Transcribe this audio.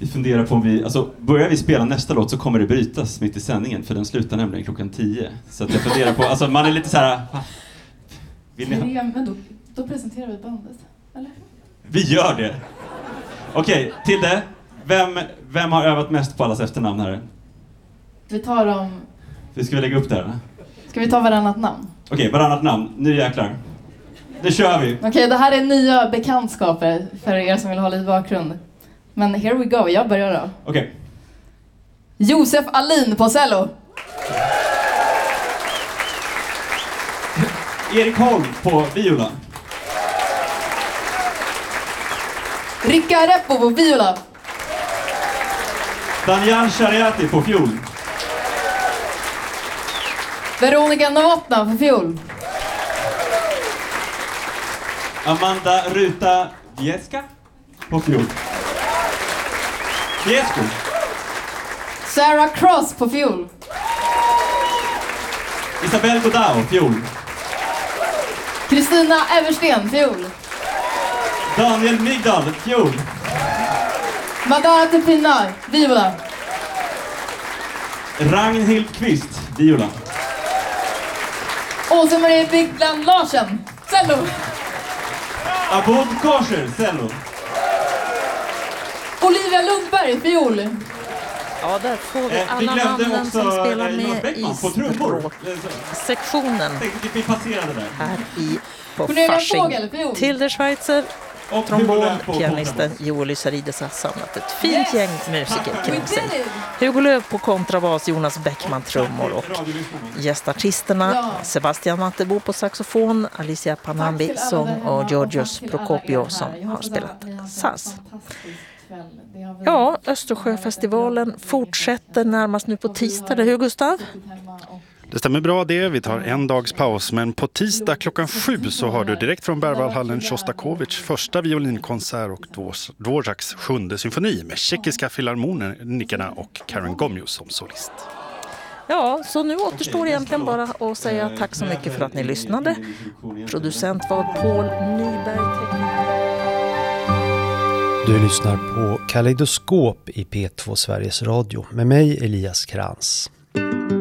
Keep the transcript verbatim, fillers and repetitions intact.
Vi funderar på om vi, alltså börjar vi spela nästa låt så kommer det brytas mitt i sändningen, för den slutar nämligen klockan tio. Så att jag funderar på, alltså man är lite så här. Vill ni ha? Men då, då presenterar vi bandet, eller? Vi gör det. Okej, till det. Vem, vem har övat mest på allas efternamn här? Vi tar dem... Hur ska vi lägga upp det här? Ska vi ta varannat namn? Okej, varannat namn. Nu jäklar. Nu kör vi. Okej, det här är nya bekantskaper för er som vill ha lite bakgrund. Men here we go, jag börjar då. Okej. Josef Alin på cello. Erik Holm på viola. Ricka Reppo på viola. Daniel Chariati på fiol. Veronica Novotna på fiol. Amanda Ruta Vieska på fiol. Viesko. Sarah Cross på fiol. Isabel Godao, fiol. Kristina Eversten, fiol. Daniel Migdal, fiol. Madara Tepina, viola. Ragnhild Kvist, viola. Åsa-Marie Bygland Larsen, cello. Abod Korser, cello. Olivia Lundberg, fiol. Ja, där får vi Eh, vi alla glömde namnen också, som spelar eh, Jonas med Bäckman i på trummor. språksektionen Vi passerade där. här i på Cornelia Fasching. Fågel, fiol. Tilde Schweitzer, Och trombon, Hugo Löf på pianisten kontrabas. Joel Lysarides har samlat ett fint Yes. gäng musiker We kring did sig. it. Hugo Löf på kontrabas, Jonas Bäckman trummor och gästartisterna Ja. Sebastian Mattebo på saxofon, Alicia Tack Panambi till alla sång där hemma och och Georgios tack till alla Procopio er här. som Jag har hoppas spelat att ni har haft en saz. fantastisk kväll. Det har vi- Ja, Östersjöfestivalen fortsätter närmast nu på tisdag, det hur Gustav? Det stämmer bra det, vi tar en dags paus, men på tisdag klockan sju så har du direkt från Berwaldhallen Sjostakovitjs första violinkonsert och Dvořáks sjunde symfoni med tjeckiska filharmonikerna och Karen Gomez som solist. Ja, så nu återstår egentligen bara att säga tack så mycket för att ni lyssnade. Producent var Paul Nyberg. Du lyssnar på Kaleidoskop i P två Sveriges Radio med mig Elias Krantz.